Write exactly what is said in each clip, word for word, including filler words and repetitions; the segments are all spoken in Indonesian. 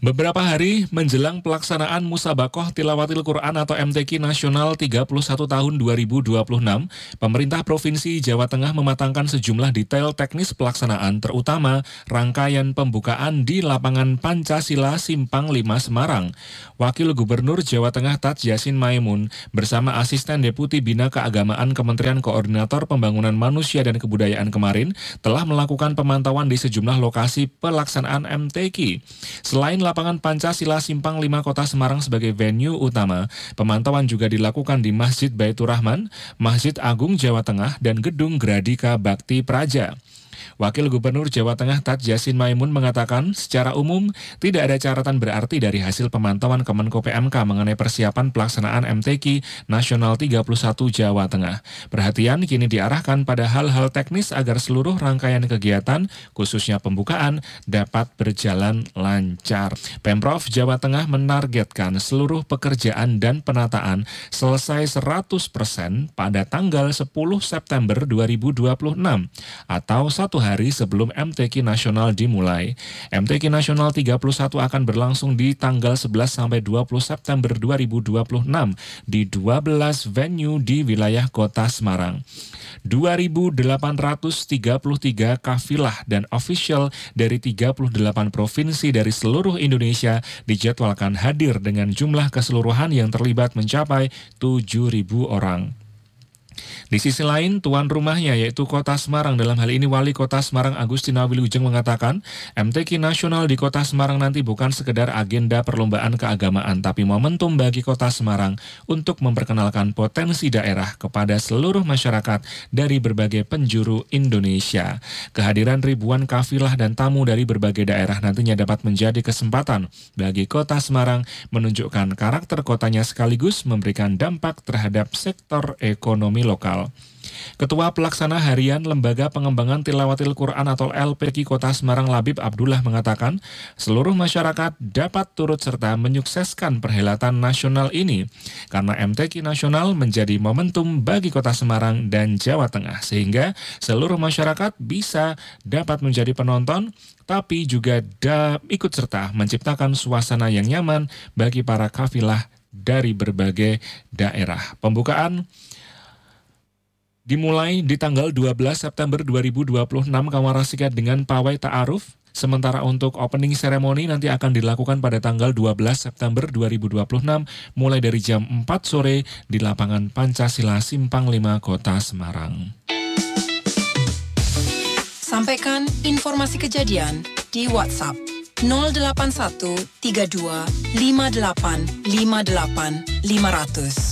Beberapa hari menjelang pelaksanaan Musabakoh Tilawatil Quran atau M T Q Nasional tiga puluh satu tahun dua ribu dua puluh enam, pemerintah Provinsi Jawa Tengah mematangkan sejumlah detail teknis pelaksanaan, terutama rangkaian pembukaan di lapangan Pancasila Simpang lima Semarang. Wakil Gubernur Jawa Tengah Taj Yassin Maimun bersama Asisten Deputi Bina Keagamaan Kementerian Koordinator Pembangunan Manusia dan Kebudayaan kemarin telah melakukan pemantauan di sejumlah lokasi pelaksanaan M T Q. Selain lapangan Pancasila Simpang lima Kota Semarang sebagai venue utama, pemantauan juga dilakukan di Masjid Baitur Rahman, Masjid Agung Jawa Tengah, dan Gedung Gradika Bakti Praja. Wakil Gubernur Jawa Tengah Taj Yassin Maimun mengatakan secara umum tidak ada catatan berarti dari hasil pemantauan Kemenko P M K mengenai persiapan pelaksanaan M T Q Nasional tiga puluh satu Jawa Tengah. Perhatian kini diarahkan pada hal-hal teknis agar seluruh rangkaian kegiatan, khususnya pembukaan, dapat berjalan lancar. Pemprov Jawa Tengah menargetkan seluruh pekerjaan dan penataan selesai seratus persen pada tanggal sepuluh September dua ribu dua puluh enam atau satu hari sebelum M T Q Nasional dimulai. M T Q Nasional tiga puluh satu akan berlangsung di tanggal sebelas sampai dua puluh September dua ribu dua puluh enam di dua belas venue di wilayah Kota Semarang. dua ribu delapan ratus tiga puluh tiga kafilah dan official dari tiga puluh delapan provinsi dari seluruh Indonesia dijadwalkan hadir dengan jumlah keseluruhan yang terlibat mencapai tujuh ribu orang. Di sisi lain, tuan rumahnya yaitu Kota Semarang, dalam hal ini Wali Kota Semarang Agustina Wilujeng mengatakan, M T Q Nasional di Kota Semarang nanti bukan sekedar agenda perlombaan keagamaan, tapi momentum bagi Kota Semarang untuk memperkenalkan potensi daerah kepada seluruh masyarakat dari berbagai penjuru Indonesia. Kehadiran ribuan kafilah dan tamu dari berbagai daerah nantinya dapat menjadi kesempatan bagi Kota Semarang menunjukkan karakter kotanya sekaligus memberikan dampak terhadap sektor ekonomi lokal. Ketua Pelaksana Harian Lembaga Pengembangan Tilawatil Quran atau L P Q Kota Semarang Labib Abdullah mengatakan, seluruh masyarakat dapat turut serta menyukseskan perhelatan nasional ini karena M T Q Nasional menjadi momentum bagi Kota Semarang dan Jawa Tengah, sehingga seluruh masyarakat bisa dapat menjadi penonton tapi juga da- ikut serta menciptakan suasana yang nyaman bagi para kafilah dari berbagai daerah. Pembukaan dimulai di tanggal dua belas September dua ribu dua puluh enam kawarasikat dengan pawai ta'aruf. Sementara untuk opening ceremony nanti akan dilakukan pada tanggal dua belas September dua ribu dua puluh enam mulai dari jam empat sore di lapangan Pancasila Simpang lima Kota Semarang. Sampaikan informasi kejadian di WhatsApp nol delapan satu tiga dua lima delapan lima delapan lima ratus.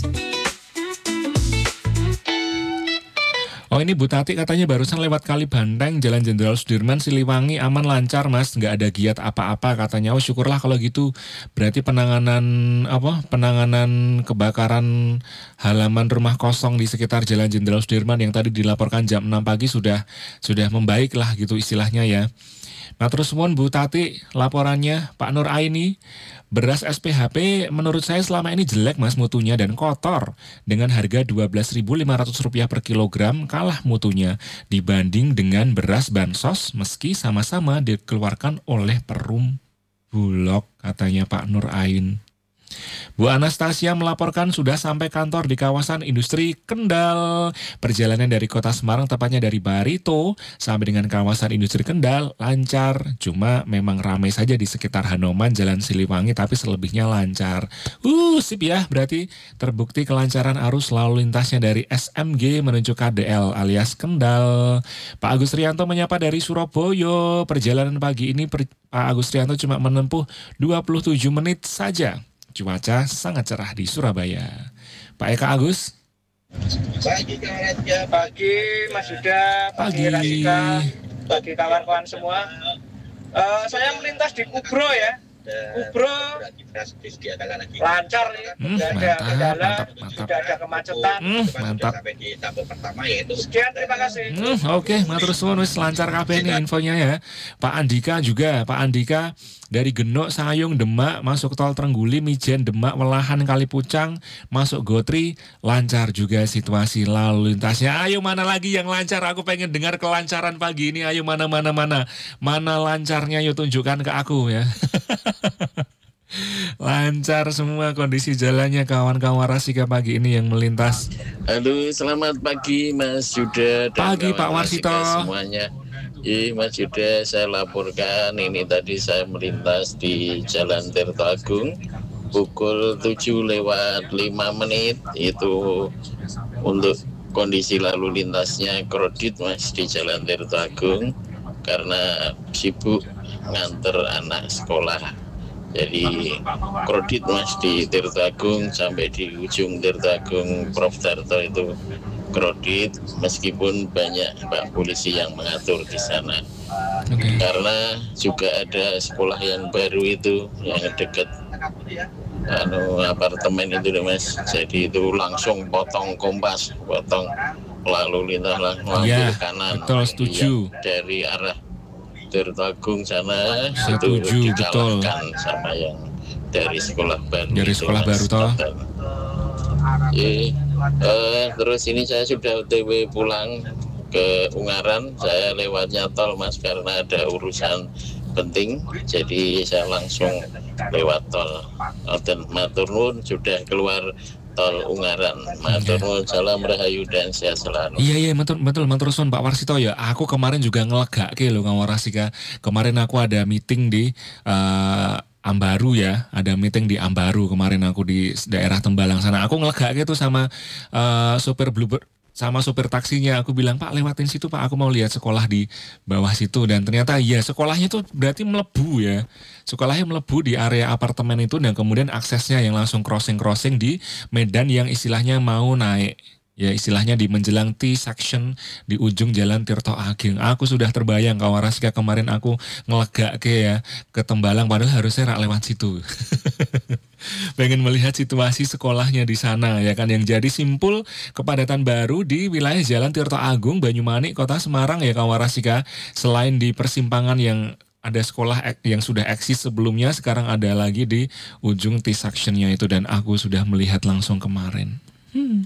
Oh, ini Bu Tati katanya barusan lewat Kali Banteng, Jalan Jenderal Sudirman, Siliwangi, aman lancar Mas, nggak ada giat apa-apa katanya. Oh, syukurlah kalau gitu. Berarti penanganan apa? Penanganan kebakaran halaman rumah kosong di sekitar Jalan Jenderal Sudirman yang tadi dilaporkan jam enam pagi sudah sudah membaik lah gitu istilahnya ya. Nah terus mohon Bu Tati laporannya Pak Nur Aini, beras S P H P menurut saya selama ini jelek Mas mutunya dan kotor. Dengan harga dua belas ribu lima ratus rupiah per kilogram kalah mutunya dibanding dengan beras Bansos meski sama-sama dikeluarkan oleh Perum Bulog katanya Pak Nur Ain. Bu Anastasia melaporkan sudah sampai kantor di kawasan industri Kendal. Perjalanan dari Kota Semarang, tepatnya dari Barito sampai dengan kawasan industri Kendal lancar. Cuma memang ramai saja di sekitar Hanoman, Jalan Siliwangi, tapi selebihnya lancar. Uh, sip ya, berarti terbukti kelancaran arus lalu lintasnya dari S M G menuju K D L alias Kendal. Pak Agus Rianto menyapa dari Surabaya. Perjalanan pagi ini per, Pak Agus Rianto cuma menempuh dua puluh tujuh menit saja. Cuaca sangat cerah di Surabaya. Pak Eka Agus. Pagi kawannya, pagi Mas Yuda, pagi Rasika, pagi kawan-kawan semua. Uh, saya melintas di Kubro ya. Kubro lancar ya, hmm, tidak ada kendala, tidak ada kemacetan. Hmm, mantap. Sampai di tahap pertama yaitu. Sekian, terima kasih. Hmm, Oke, okay. Matur suwun wis lancar kabeh ini infonya ya. Pak Andika juga, Pak Andika dari Genuk, Sayung, Demak, masuk tol Trengguli, Mijen, Demak, Welahan, Kalipucang, masuk Gotri, lancar juga situasi lalu lintasnya. Ayo mana lagi yang lancar? Aku pengen dengar kelancaran pagi ini. Ayo mana mana mana mana lancarnya? Yuk tunjukkan ke aku ya. Lancar semua kondisi jalannya kawan-kawan Rasika pagi ini yang melintas. Halo, selamat pagi Mas Yuda dan pagi Pak Warsito semuanya. Iya Mas Yuda, saya laporkan ini tadi saya melintas di Jalan Tirto Agung pukul tujuh lewat lima menit, itu untuk kondisi lalu lintasnya kredit Mas di Jalan Tirto Agung karena sibuk nganter anak sekolah. Jadi kredit Mas di Tirto Agung sampai di ujung Tirto Agung Prof Darto itu kredit, meskipun banyak Pak polisi yang mengatur di sana. Okay. Karena juga ada sekolah yang baru itu yang dekat anu apartemen itu Mas. Jadi itu langsung potong kompas, potong lalu lintas langsung yeah, ke kanan. Betul, setuju. Dari arah Tirto Agung sana setuju, itu dikalahkan betul. sama yang dari sekolah baru. Dari sekolah itu, baru toh. Jadi, uh, terus ini saya sudah O T W pulang ke Ungaran. Saya lewatnya tol Mas karena ada urusan penting. Jadi saya langsung lewat tol. Dan matur nuwun sudah keluar tol Ungaran. Matur nuwun, salam rahayu dan sehat selalu. Iya iya betul betul matur suwun Pak Warsito ya. Aku kemarin juga ngelegake lho kawan Rasika. Kemarin aku ada meeting di uh, Ambaru ya, ada meeting di Ambaru kemarin aku di daerah Tembalang sana. Aku ngelegake tuh sama uh, sopir Bluebird, sama sopir taksinya. Aku bilang, Pak lewatin situ Pak, aku mau lihat sekolah di bawah situ. Dan ternyata ya sekolahnya tuh berarti melebu ya. Sekolahnya melebu di area apartemen itu dan kemudian aksesnya yang langsung crossing-crossing di medan yang istilahnya mau naik. Ya istilahnya di menjelang T-section di ujung Jalan Tirto Agung. Aku sudah terbayang kawan Rasika kemarin aku ngelegake ya ke Tembalang padahal harusnya rak lewat situ. Pengen melihat situasi sekolahnya di sana ya kan, yang jadi simpul kepadatan baru di wilayah Jalan Tirto Agung, Banyumanik, Kota Semarang ya kawan Rasika. Selain di persimpangan yang ada sekolah yang sudah eksis sebelumnya, sekarang ada lagi di ujung T-sectionnya itu dan aku sudah melihat langsung kemarin. Hmm.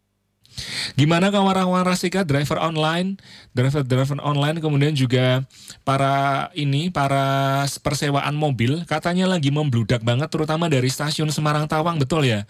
Gimana kawan-kawan Rasika, driver online, driver-driver online, kemudian juga para ini, para persewaan mobil, katanya lagi membludak banget, terutama dari stasiun Semarang Tawang, betul ya?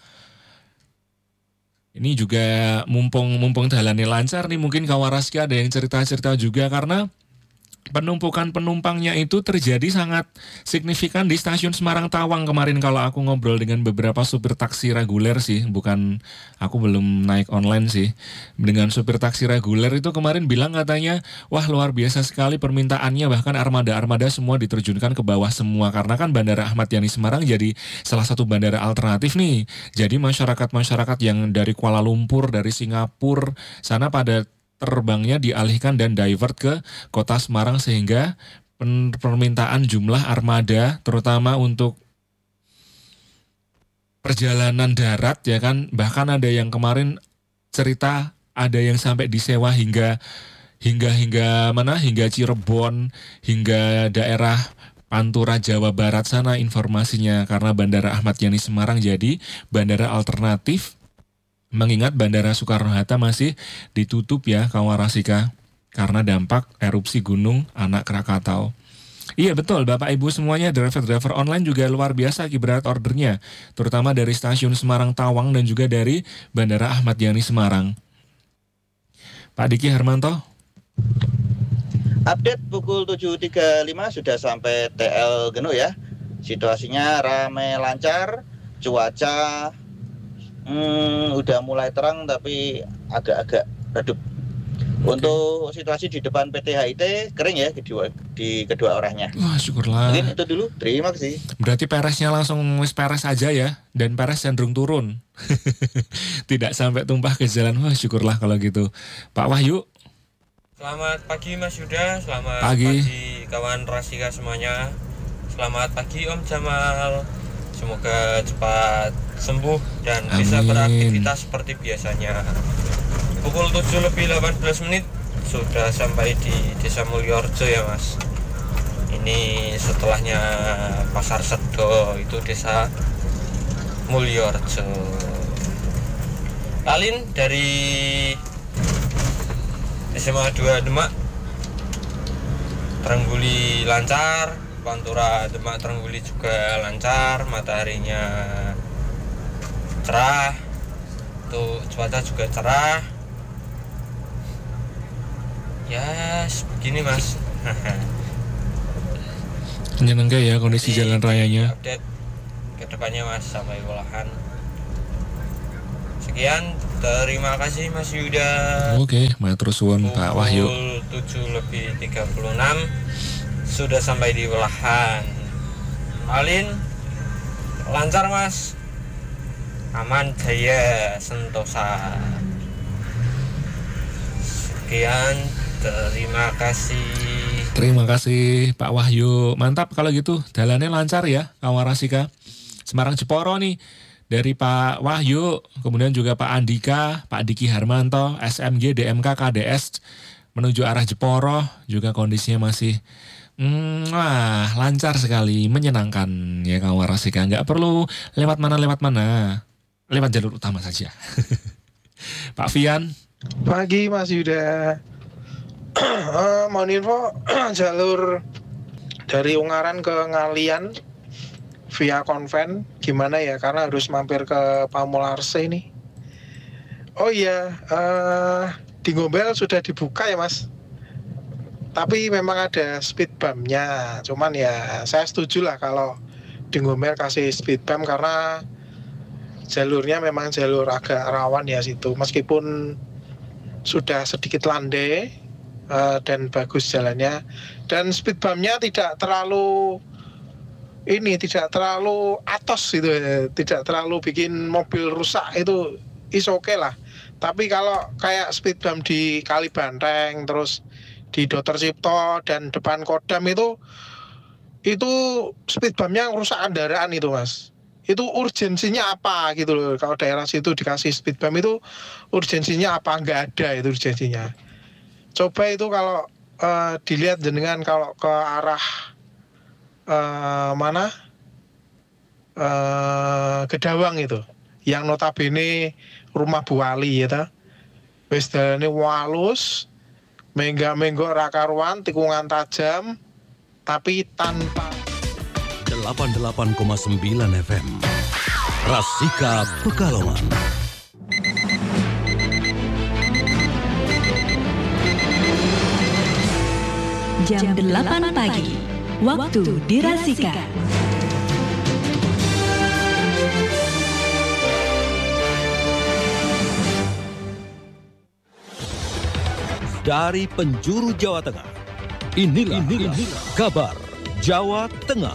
Ini juga mumpung mumpung jalannya lancar nih, mungkin kawan Rasika ada yang cerita-cerita juga karena penumpukan penumpangnya itu terjadi sangat signifikan di stasiun Semarang Tawang kemarin kalau aku ngobrol dengan beberapa supir taksi reguler sih, bukan aku belum naik online sih. Dengan supir taksi reguler itu kemarin bilang katanya, wah luar biasa sekali permintaannya, bahkan armada-armada semua diterjunkan ke bawah semua karena kan Bandara Ahmad Yani Semarang jadi salah satu bandara alternatif nih. Jadi masyarakat-masyarakat yang dari Kuala Lumpur, dari Singapura sana pada terbangnya dialihkan dan divert ke kota Semarang sehingga permintaan jumlah armada terutama untuk perjalanan darat ya kan, bahkan ada yang kemarin cerita ada yang sampai disewa hingga hingga hingga mana hingga Cirebon, hingga daerah Pantura Jawa Barat sana informasinya, karena Bandara Ahmad Yani Semarang jadi bandara alternatif. Mengingat Bandara Soekarno-Hatta masih ditutup ya kawan Rasika karena dampak erupsi gunung anak Krakatau. Iya betul Bapak Ibu semuanya, driver-driver online juga luar biasa kibrat ordernya, terutama dari stasiun Semarang Tawang dan juga dari Bandara Ahmad Yani Semarang. Pak Diki Hermanto. Update pukul tujuh tiga puluh lima sudah sampai T L Genu ya. Situasinya ramai lancar, cuaca Hmm, udah mulai terang tapi agak-agak redup. Okay. Untuk situasi di depan P T H I T kering ya di, di kedua arahnya. Wah syukurlah. Mungkin itu dulu, terima kasih. Berarti peresnya langsung wis peres aja ya, dan peres cenderung turun. Tidak sampai tumpah ke jalan. Wah syukurlah kalau gitu. Pak Wahyu. Selamat pagi Mas Yuda, selamat pagi, pagi kawan Rasika semuanya. Selamat pagi Om Jamal. Semoga cepat sembuh dan Amin. Bisa beraktivitas seperti biasanya. Pukul tujuh lebih delapan belas menit sudah sampai di Desa Mulyorejo ya Mas. Ini setelahnya Pasar Sedo, itu Desa Mulyorejo. Lalin dari S M A dua Demak, Terangguli lancar, Pantura Demak Trengguli juga lancar, mataharinya cerah, tuh cuaca juga cerah. Ya begini mas. Menyenangkan ya kondisi Jadi, jalan rayanya. Update ke depannya mas sampai Welahan. Sekian, terima kasih Mas Yuda. Oke, matur suwun Pak Wahyu. Pukul tujuh lebih tiga puluh enam sudah sampai di Welahan. Malin lancar mas, aman jaya sentosa. Sekian, terima kasih. Terima kasih Pak Wahyu. Mantap kalau gitu, jalannya lancar ya Kawarasika. Semarang Jeporo nih. Dari Pak Wahyu, kemudian juga Pak Andika, Pak Diki Harmanto, S M G, D M K, K D S, menuju arah Jeporo, juga kondisinya masih hmm, wah, lancar sekali, menyenangkan ya kawan Rasika. Nggak perlu lewat mana, lewat mana, lewat jalur utama saja. Pak Fian. Pagi Mas Yuda. uh, mohon info jalur dari Ungaran ke Ngalian via konven gimana ya, karena harus mampir ke Pamularse ini. Oh iya, uh, di Gombel sudah dibuka ya mas, tapi memang ada speed bump-nya. Cuman ya saya setuju lah kalau di Gombel kasih speed bump, karena jalurnya memang jalur agak rawan ya situ, meskipun sudah sedikit landai uh, dan bagus jalannya, dan speed bump-nya tidak terlalu ini tidak terlalu atos gitu ya, tidak terlalu bikin mobil rusak, itu is oke okay lah. Tapi kalau kayak speed bump di Kalibanteng, terus di Dokter Cipto dan depan Kodam itu itu speed bumpnya rusak kendaraan itu mas. Itu urgensinya apa gitu loh, kalau daerah situ dikasih speed bump itu urgensinya apa? Nggak ada itu urgensinya. Coba itu kalau uh, dilihat jenengan kalau ke arah Uh, mana uh, Gedawang itu, yang notabene rumah Bu Wali ya ta, wis dalane walus, mengga-menggo ra karuan, tikungan tajam, tapi tanpa. delapan puluh delapan koma sembilan F M Rasika Pekalongan. Jam delapan pagi, waktu di Rasika. Dari penjuru Jawa Tengah, inilah, inilah, inilah kabar Jawa Tengah.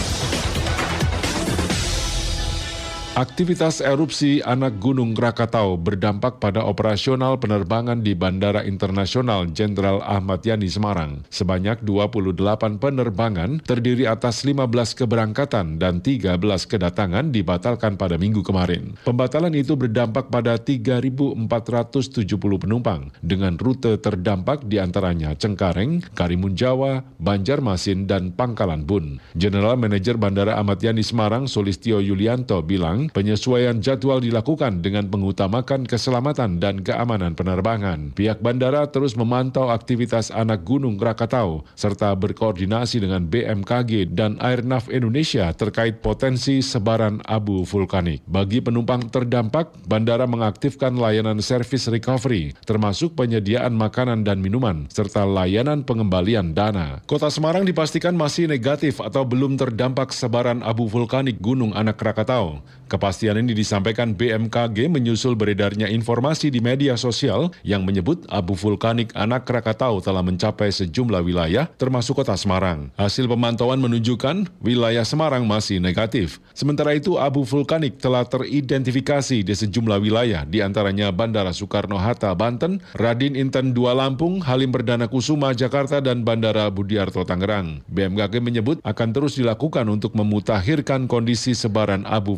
Aktivitas erupsi anak Gunung Krakatau berdampak pada operasional penerbangan di Bandara Internasional Jenderal Ahmad Yani Semarang. Sebanyak dua puluh delapan penerbangan terdiri atas lima belas keberangkatan dan tiga belas kedatangan dibatalkan pada minggu kemarin. Pembatalan itu berdampak pada tiga ribu empat ratus tujuh puluh penumpang dengan rute terdampak diantaranya Cengkareng, Karimun Jawa, Banjarmasin, dan Pangkalan Bun. General Manager Bandara Ahmad Yani Semarang Sulistyo Yulianto bilang, penyesuaian jadwal dilakukan dengan mengutamakan keselamatan dan keamanan penerbangan. Pihak bandara terus memantau aktivitas anak Gunung Krakatau serta berkoordinasi dengan B M K G dan Airnav Indonesia terkait potensi sebaran abu vulkanik. Bagi penumpang terdampak, bandara mengaktifkan layanan servis recovery, termasuk penyediaan makanan dan minuman, serta layanan pengembalian dana. Kota Semarang dipastikan masih negatif atau belum terdampak sebaran abu vulkanik Gunung Anak Krakatau. Kepastian ini disampaikan B M K G menyusul beredarnya informasi di media sosial yang menyebut abu vulkanik Anak Krakatau telah mencapai sejumlah wilayah, termasuk kota Semarang. Hasil pemantauan menunjukkan wilayah Semarang masih negatif. Sementara itu, abu vulkanik telah teridentifikasi di sejumlah wilayah, diantaranya Bandara Soekarno-Hatta, Banten, Radin Inten dua Lampung, Halim Perdana Kusuma, Jakarta, dan Bandara Budiarto, Tangerang. B M K G menyebut akan terus dilakukan untuk memutakhirkan kondisi sebaran abu vulkanik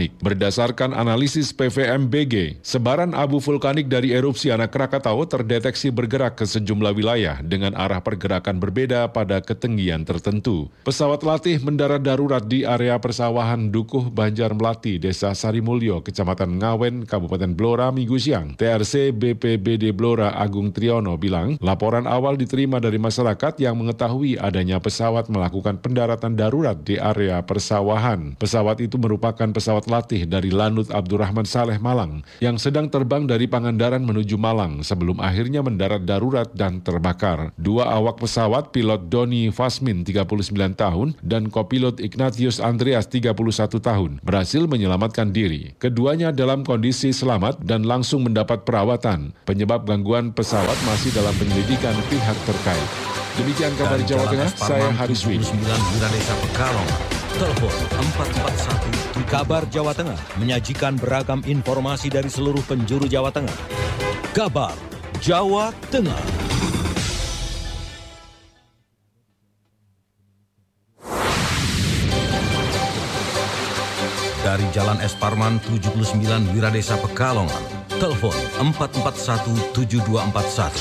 vulkanik. Berdasarkan analisis P V M B G, sebaran abu vulkanik dari erupsi anak Krakatau terdeteksi bergerak ke sejumlah wilayah dengan arah pergerakan berbeda pada ketinggian tertentu. Pesawat latih mendarat darurat di area persawahan Dukuh Banjar Melati, Desa Sarimulyo, Kecamatan Ngawen, Kabupaten Blora, Minggu siang. T R C B P B D Blora Agung Triyono bilang, laporan awal diterima dari masyarakat yang mengetahui adanya pesawat melakukan pendaratan darurat di area persawahan. Pesawat itu merupakan pesawat latih dari Lanut Abdurrahman Saleh Malang yang sedang terbang dari Pangandaran menuju Malang sebelum akhirnya mendarat darurat dan terbakar. Dua awak pesawat, pilot Doni Fasmin tiga puluh sembilan tahun dan kopilot Ignatius Andreas tiga puluh satu tahun berhasil menyelamatkan diri. Keduanya dalam kondisi selamat dan langsung mendapat perawatan. Penyebab gangguan pesawat masih dalam penyelidikan pihak terkait. Demikian kabar Jawa Tengah, saya Haris Widi. Desa Pekalongan, telepon empat empat satu. Kabar Jawa Tengah menyajikan beragam informasi dari seluruh penjuru Jawa Tengah. Kabar Jawa Tengah. Dari Jalan Es Parman tujuh puluh sembilan Wiradesa Pekalongan, telepon empat empat satu tujuh dua empat satu.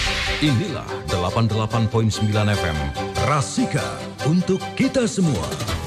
Inilah delapan puluh delapan koma sembilan F M Rasika untuk kita semua.